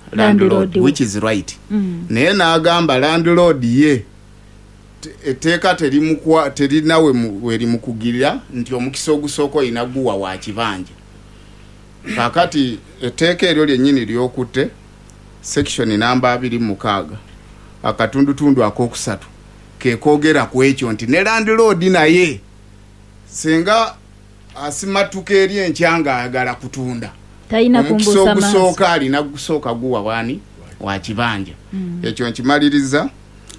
landlord which is right. Naye n'agamba landlord ye etteeka terinawe weri mukugirira nti omukisa ogusooka oyina guwa wa kibanja. Kakati etteeka eryo lyennyini lyokutte section namba 26 akatundutundu akokusatu kekoogera ku ekyo nti ne landlord naye singa asimatuka eri enkyanga ayagala kutunda omukisa ogusooka alina gusooka guwa wani wa kibanja. Ekyo nkimaliriza.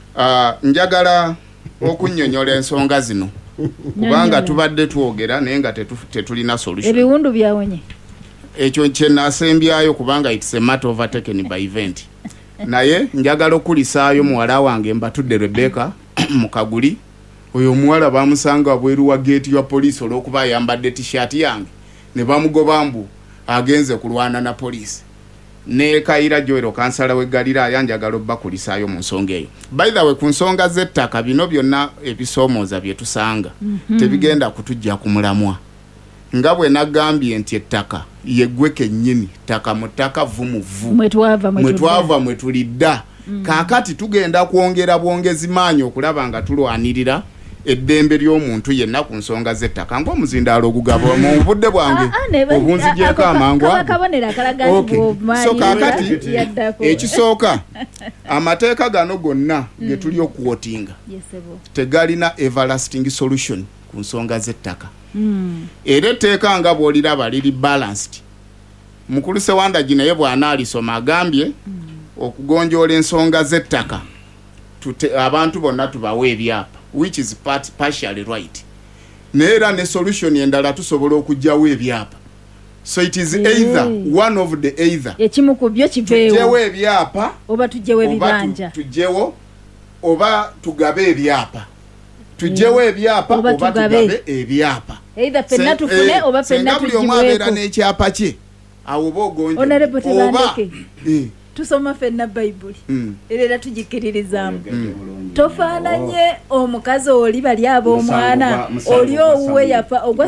Njagala okunnyonnyola ensonga zino kubanga tubadde twogera naye nga tetulina solution. Ebiwundu byawonye. Ekyo kye nasembyayo kubanga it's a matter overtaken by event. Naye njagala okulisaayo muwala wange Mbatudde Rebecca mu Kaguli. Oyo muwala bamusanga bweru wa gate ya police olwokuba yambadde t-shirt yange ne bamugoba mbu agenze kulwana na police. Ne Kaira Joero kansala we Galira njagala obbakulisaayo mu nsonga eyo. By the way ku nsonga z'ettaka bino byonna ebisoomooza bye tusanga tebigenda kutujja ku mulamwa. Nga bwe nagambye nti ettaka yeggwe kennyini ttaka mu ttaka vumuvu mwetwava mwetulidda. Kaakati tugenda kwongera bwongezi maanyi okulaba nga tulwanirira eddembe ly'omuntu yenna ku nsonga z'ettaka ng'omuzindaalo ogugaba mu budde bwange obunzigyeko amangu ago. So kaakati ekisooka amateeka gano gonna ge tuli okwotinga tegalina everlasting solution ku nsonga z'ettaka. Era etteeka nga bw'oliraba liri balanced. Mukulu Sewandagi naye bw'anaalisoma agambye okugonjoola ensonga z'ettaka abantu bonna tubawe ebyapa which is partially right. Neera ne solution endala tusobola okujjawo ebyapa. So it is either one of the either. Ekimu ku byo kiveewo. Tujjewo ebyapa oba tujjewo ebibanja. Tujjewo oba tugabe ebyapa. Tujjewo ebyapa oba tugabe ebyapa. Either penna tufune oba penna tujiweeko. Buli omu abeera n'ekyapa kye. Awo oba ogonjo. Oba tusoma fenna Bible. Era tujikiririzaamu. Tofaananye omukazi oli bali ab'omwana oli owuwe yafa ogwa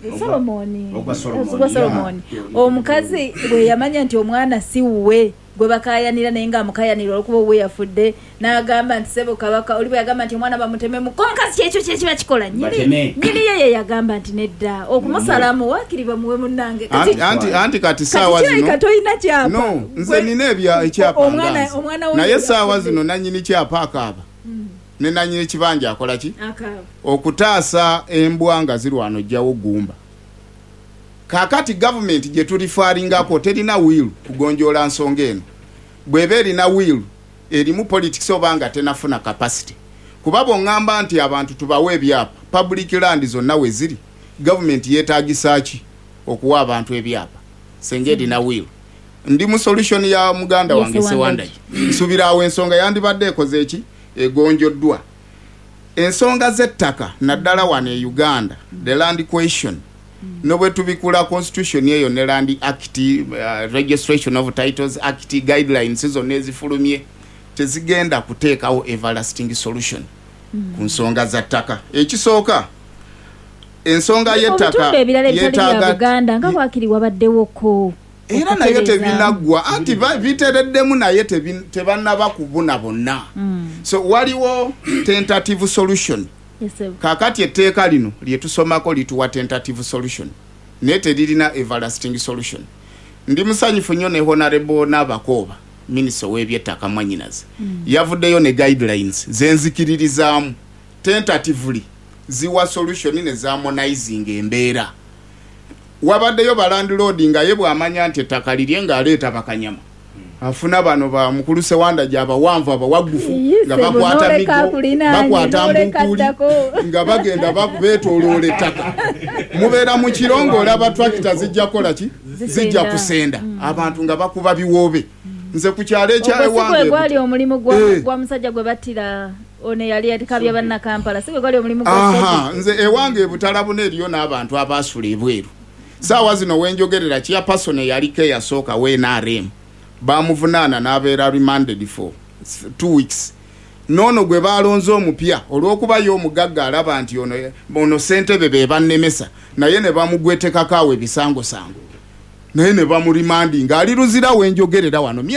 Solomoni. Omukazi bwe yamanya nti omwana si wuwe gwe bakayanira naye nga amukayanira olwokuba owuwe yafudde n'agamba nti sebo kabaka oli bwe yagamba nti omwana bamutememu omukazi kyekyo kyekiba kikola nyiri ye yagamba nti nedda okumusalamu waakiri bamuwe munnange anti kati saawa zino katoyina kyapa no nze nina ekyapa naye saawa zino nanyini kyapa akaaba ne nanyini kibanja akola ki okutaasa embwa nga zirwano jjawo gumba. Kakati government gye tulifaaringako terina will kugonjoola nsonga eno. Bw'eba erina will erimu politics obanga tenafuna capacity. Kuba bw'oŋŋamba nti abantu tubawe ebyapa public land zonna we ziri government yeetaagisa ki okuwa abantu ebyapa senga erina will. Ndi mu solution ya muganda wange Sewandagi. Nsubiraawo ensonga yandibadde ekoze eki egonjoddwa. Ensonga z'ettaka naddala wano e Uganda the land question no bwe tubikula constitution yeyo ne land act registration of titles act guidelines zonna ezifulumye tezigenda kuteekawo everlasting solution ku nsonga za ttaka. Ekisooka ensonga y'ettaka yeetaaga Uganda nga bwakiri wabaddewoko era naye tebinaggwa anti biteereddemu naye tebannaba kubuna bonna. So waliwo tentative solution. Kakati etteeka lino lyetusomako lituwa tentative solution naye teririna everlasting solution. Ndi musanyufu nnyo ne Honorable Nabakooba Minister w'ebyettaka Mwanyinazi yavuddeyo ne guidelines zenzikiririzaamu tentatively ziwa solution ne zamonizing embeera. Wabaddeyo balandlord nga ye bw'amanya nti ettaka lirye ng'aleeta bakanyama afuna bano ba Mukulu Sewandagi abawanvu abawagufu nga bakwata migo bakwata mbukuli nga bagenda beetooloola ettaka. Mubeera mu kirongo olaba tractor zijja kola ki zijja kusenda abantu nga bakuba biwoobe. Nze ku kyalo ekyawange gwali omulimu gwa musajja gwe battira one yali atikabya banna Kampala sigwe gwali omulimu gwa nze ewange ebutala buna eriyo n'abantu abaasula ebweru. Saawa zino wenjogerera kiya person yaliko eyasooka w'NRM bamuvunaana n'abeera remanded for 2 weeks. Nono gwe balonze omupya olw'okuba yo omugagga alaba nti ono ssentebe be bannemesa naye ne bamugwetekako awo ebisangosango naye ne bamurimandinga ali luzira wenjogerera wano.